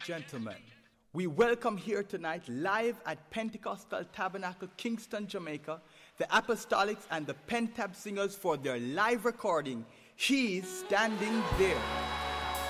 gentlemen, we welcome here tonight, live at Pentecostal Tabernacle, Kingston, Jamaica, the Apostolics and the Pentab Singers for their live recording, He's Standing There.